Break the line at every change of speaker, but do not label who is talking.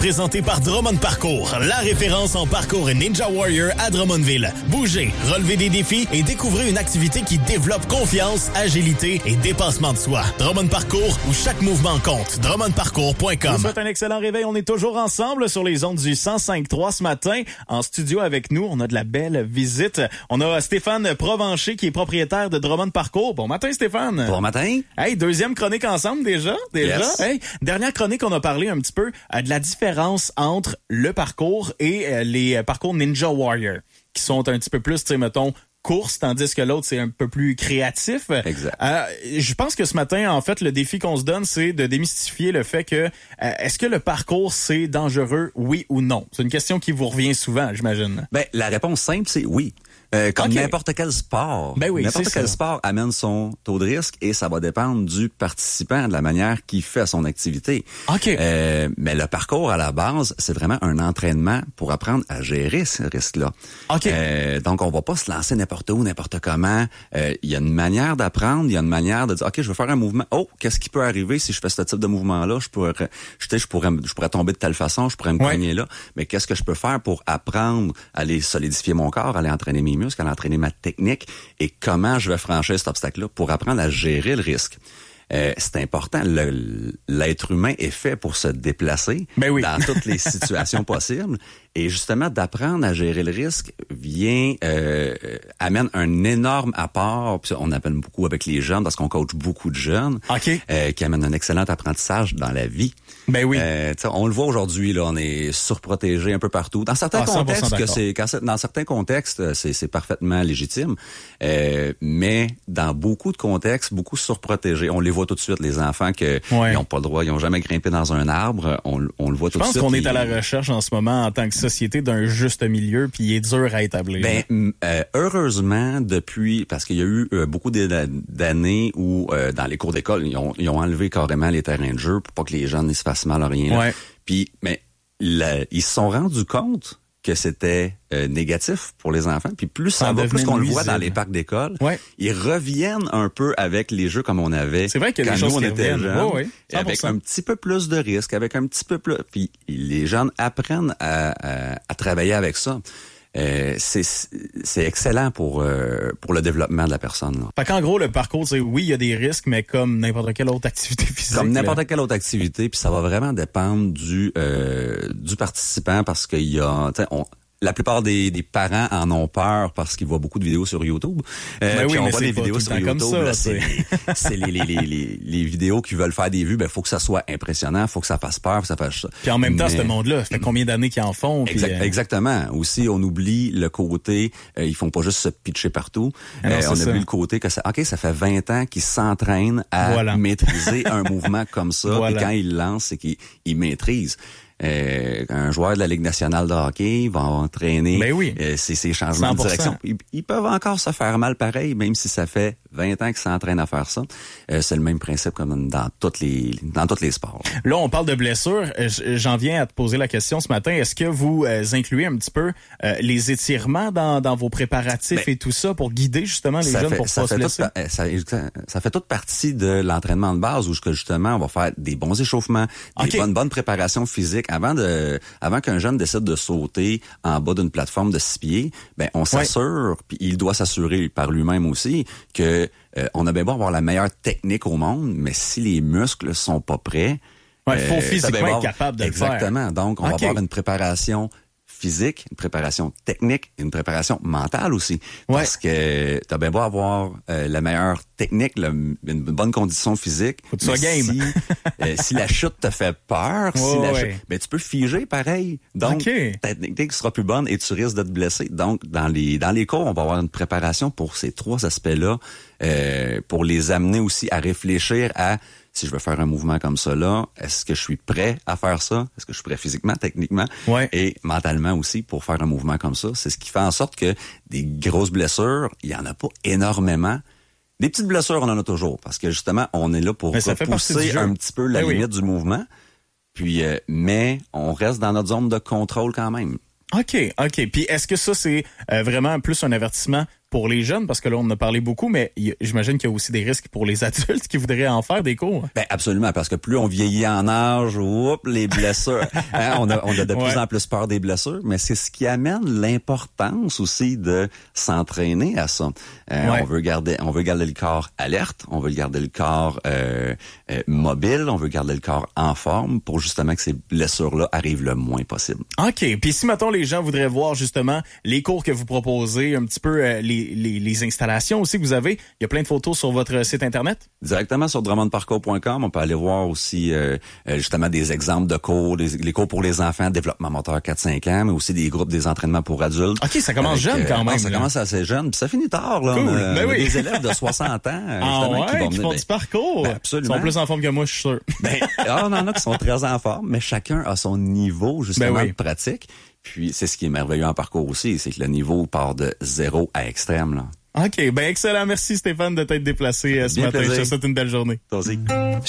présenté par Drummond Parcours, la référence en parcours Ninja Warrior à Drummondville. Bougez, relevez des défis et découvrez une activité qui développe confiance, agilité et dépassement de soi. Drummond Parcours, où chaque mouvement compte. DrummondParcours.com.
Je vous souhaite un excellent réveil. On est toujours ensemble sur les ondes du 105.3 ce matin. En studio avec nous, on a de la belle visite. On a Stéphane Provencher qui est propriétaire de Drummond Parcours. Bon matin, Stéphane.
Bon matin.
Hey, deuxième chronique ensemble déjà.
Yes.
Hey, dernière chronique, on a parlé un petit peu de la différence entre le parcours et les parcours Ninja Warrior, qui sont un petit peu plus, tu sais, mettons, course, tandis que l'autre, c'est un peu plus créatif.
Exact.
Je pense que ce matin, en fait, le défi qu'on se donne, c'est de démystifier le fait que est-ce que le parcours, c'est dangereux, oui ou non? C'est une question qui vous revient souvent, j'imagine.
Ben, la réponse simple, c'est oui. Comme n'importe quel sport.
Ben oui,
n'importe quel sport amène son taux de risque et ça va dépendre du participant, de la manière qu'il fait son activité.
OK.
Mais le parcours, à la base, c'est vraiment un entraînement pour apprendre à gérer ce risque-là.
OK.
Donc, on va pas se lancer n'importe où, n'importe comment. Il y a une manière d'apprendre, il y a une manière de dire, OK, je vais faire un mouvement. Oh, qu'est-ce qui peut arriver si je fais ce type de mouvement-là? Je pourrais tomber de telle façon, je pourrais me cogner là. Mais qu'est-ce que je peux faire pour apprendre à aller solidifier mon corps, à aller entraîner mes muscles, à entraîner ma technique et comment je vais franchir cet obstacle-là pour apprendre à gérer le risque. C'est important. L'être humain est fait pour se déplacer dans toutes les situations possibles. Et justement, d'apprendre à gérer le risque amène un énorme apport. Puis on appelle beaucoup avec les jeunes parce qu'on coach beaucoup de jeunes qui amènent un excellent apprentissage dans la vie.
Ben oui.
On le voit aujourd'hui, là, on est surprotégé un peu partout. Dans certains contextes, c'est parfaitement légitime. Mais dans beaucoup de contextes, beaucoup surprotégés. On les voit tout de suite, les enfants ils n'ont pas le droit, ils n'ont jamais grimpé dans un arbre. On le voit tout de suite.
Je pense qu'on est à la recherche en ce moment en tant que société d'un juste milieu, puis il est dur à établir.
Heureusement, parce qu'il y a eu beaucoup d'années où dans les cours d'école, ils ont enlevé carrément les terrains de jeu pour pas que les jeunes se fassent mal à rien.
Ouais.
Puis, ils se sont rendus compte que c'était négatif pour les enfants. Puis plus ça va, plus qu'on le voit dans les parcs d'école, ils reviennent un peu avec les jeux comme on avait.
C'est vrai que
quand
les choses
nous, on était jeunes,
avec
un petit peu plus de risques, avec un petit peu plus. Puis les jeunes apprennent à travailler avec ça. C'est excellent pour le développement de la personne. Là.
Fait qu'en gros, le parcours, c'est oui, il y a des risques, mais comme n'importe quelle autre activité physique.
Comme n'importe quelle autre activité, puis ça va vraiment dépendre du participant parce qu'il y a, la plupart des parents en ont peur parce qu'ils voient beaucoup de vidéos sur YouTube. Puis on voit des vidéos sur YouTube, là, c'est les vidéos qui veulent faire des vues, faut que ça soit impressionnant, faut que ça fasse peur, faut que ça fasse ça.
Puis en même temps, ce monde-là, ça fait combien d'années qu'ils en font?
Exactement. Aussi, on oublie le côté, ils font pas juste se pitcher partout. On oublie le côté que ça fait 20 ans qu'ils s'entraînent à maîtriser un mouvement comme ça. Et quand ils lancent, c'est qu'ils maîtrisent. Un joueur de la Ligue nationale de hockey va entraîner ces changements 100%. De direction. Ils peuvent encore se faire mal pareil, même si ça fait 20 ans qu'ils s'entraînent à faire ça. C'est le même principe comme dans tous les sports.
Là, on parle de blessures. J'en viens à te poser la question ce matin. Est-ce que vous incluez un petit peu les étirements dans vos préparatifs et tout ça pour guider justement les jeunes pour pas se blesser?
Ça fait toute partie de l'entraînement de base où justement on va faire des bons échauffements, des bonnes préparations physiques. Avant qu'un jeune décide de sauter en bas d'une plateforme de 6 pieds, on s'assure, puis il doit s'assurer par lui-même aussi, que on a bien beau avoir la meilleure technique au monde, mais si les muscles sont pas prêts,
il faut physiquement être capable de le faire.
Exactement. Donc, on va avoir une préparation physique, une préparation technique, une préparation mentale aussi. Parce que t'as bien beau avoir la meilleure technique, une bonne condition physique.
Faut que tu sois game.
Si la chute te fait peur, tu peux figer pareil. Donc, ta technique sera plus bonne et tu risques de te blesser. Donc, dans les cours, on va avoir une préparation pour ces 3 aspects-là, pour les amener aussi à réfléchir à si je veux faire un mouvement comme ça là, est-ce que je suis prêt à faire ça? Est-ce que je suis prêt physiquement, techniquement et mentalement aussi pour faire un mouvement comme ça? C'est ce qui fait en sorte que des grosses blessures, il y en a pas énormément. Des petites blessures, on en a toujours parce que justement, on est là pour repousser un petit peu la limite du mouvement. Puis, mais on reste dans notre zone de contrôle quand même.
OK. Puis est-ce que ça, c'est vraiment plus un avertissement pour les jeunes, parce que là, on en a parlé beaucoup, mais j'imagine qu'il y a aussi des risques pour les adultes qui voudraient en faire des cours.
Ben absolument, parce que plus on vieillit en âge, les blessures, on a de plus en plus peur des blessures, mais c'est ce qui amène l'importance aussi de s'entraîner à ça. On veut garder le corps alerte, on veut garder le corps mobile, on veut garder le corps en forme pour justement que ces blessures-là arrivent le moins possible.
OK. Puis si, mettons, les gens voudraient voir justement les cours que vous proposez, un petit peu les installations aussi que vous avez, il y a plein de photos sur votre site Internet?
Directement sur drummondparcours.com, on peut aller voir aussi justement des exemples de cours, les cours pour les enfants, développement moteur 4-5 ans, mais aussi des groupes, des entraînements pour adultes.
OK, ça commence jeune quand même.
Ça commence assez jeune, puis ça finit tard. Là.
Cool.
On a des élèves de 60 ans
qui font du parcours.
Absolument.
Ils sont plus en forme que moi, je suis sûr.
On en a qui sont très en forme, mais chacun a son niveau justement de pratique. Puis c'est ce qui est merveilleux en parcours aussi, c'est que le niveau part de 0 à extrême. Là.
OK, excellent. Merci Stéphane de t'être déplacé ce matin. Je te souhaite une belle journée.
Toi aussi.